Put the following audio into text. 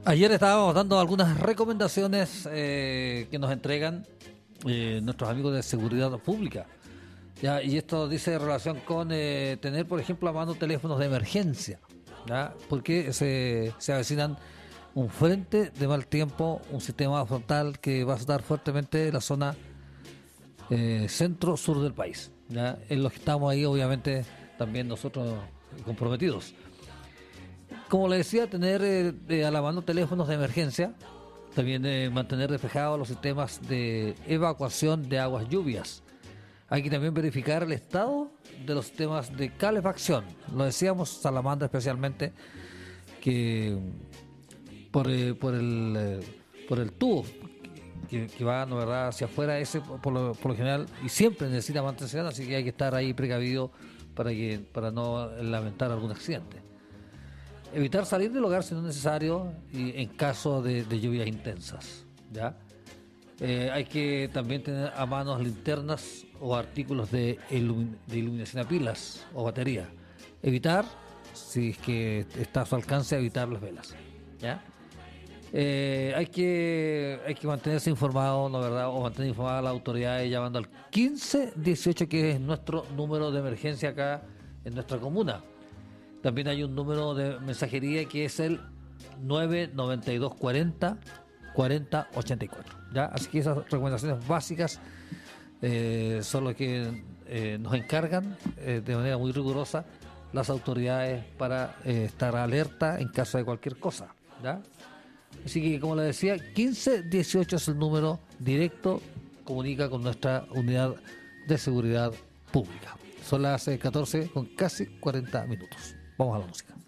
Ayer estábamos dando algunas recomendaciones que nos entregan nuestros amigos de seguridad pública. ¿Ya? Y esto dice en relación con tener, por ejemplo, a mano teléfonos de emergencia, ¿ya? Porque se avecinan un frente de mal tiempo, un sistema frontal que va a azotar fuertemente la zona centro-sur del país, ¿ya? En los que estamos ahí, obviamente, también nosotros comprometidos. Como le decía, tener a la mano teléfonos de emergencia, también mantener despejados los sistemas de evacuación de aguas lluvias. Hay que también verificar el estado de los sistemas de calefacción. Lo decíamos, Salamandra especialmente, que por el tubo que va, ¿no, verdad?, hacia afuera, ese por lo general y siempre necesita mantención, así que hay que estar ahí precavido para no lamentar algún accidente. Evitar salir del hogar si no es necesario y en caso de lluvias intensas, ¿ya? Hay que también tener a mano linternas o artículos de iluminación a pilas o batería. Evitar, si es que está a su alcance, evitar las velas, ¿ya? Hay que mantenerse informado, ¿no, verdad? O mantener informadas a las autoridades llamando al 1518, que es nuestro número de emergencia acá en nuestra comuna. También hay un número de mensajería que es el 992 40 40 84, ¿ya? Así que esas recomendaciones básicas son las que nos encargan de manera muy rigurosa las autoridades para estar alerta en caso de cualquier cosa, ¿ya? Así que, como le decía, 1518 es el número directo, comunica con nuestra unidad de seguridad pública. Son las 14 con casi 40 minutos. Vamos a la música.